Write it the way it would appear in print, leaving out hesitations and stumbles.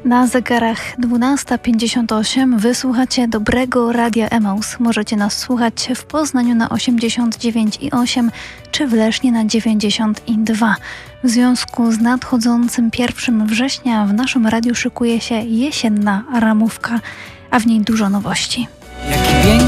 Na zegarach 12:58 wysłuchacie dobrego Radia Emaus. Możecie nas słuchać w Poznaniu na 89,8 czy w Lesznie na 90,2. W związku z nadchodzącym 1 września w naszym radiu szykuje się jesienna ramówka, a w niej dużo nowości.